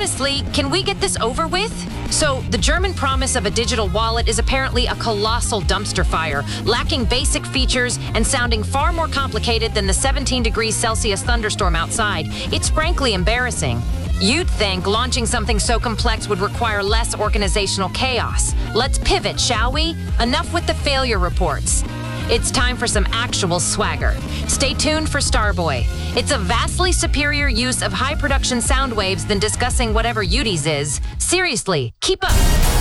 honestly, can we get this over with? So, the German promise of a digital wallet is apparently a colossal dumpster fire, lacking basic features and sounding far more complicated than the 17 degrees Celsius thunderstorm outside. It's frankly embarrassing. You'd think launching something so complex would require less organizational chaos. Let's pivot, shall we? Enough with the failure reports. It's time for some actual swagger. Stay tuned for Starboy. It's a vastly superior use of high production sound waves than discussing whatever Udi's is. Seriously, keep up.